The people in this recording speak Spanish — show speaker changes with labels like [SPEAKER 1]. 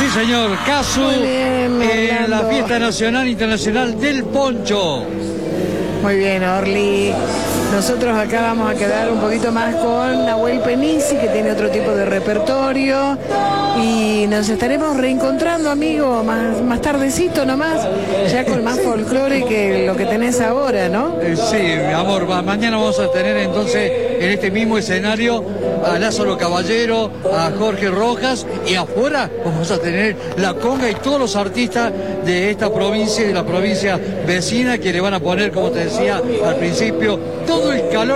[SPEAKER 1] Sí, señor, Casu, en la fiesta nacional internacional del poncho.
[SPEAKER 2] Muy bien, Orly. Nosotros acá vamos a quedar un poquito más con Nahuel Penisi, que tiene otro tipo de repertorio. Y nos estaremos reencontrando, amigo, más tardecito nomás, ya con más folclore que lo que tenés ahora, ¿no?
[SPEAKER 1] Sí, mi amor, mañana vamos a tener entonces en este mismo escenario a Lázaro Caballero, a Jorge Rojas, y afuera vamos a tener la conga y todos los artistas de esta provincia y de la provincia vecina que le van a poner, como te decía al principio, todo el calor